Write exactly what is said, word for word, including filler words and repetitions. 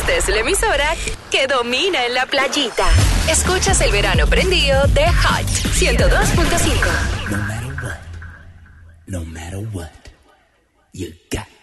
Esta es la emisora que domina en la playita. Escuchas el verano prendido de Hot ciento dos punto cinco. No matter what, no matter what, you got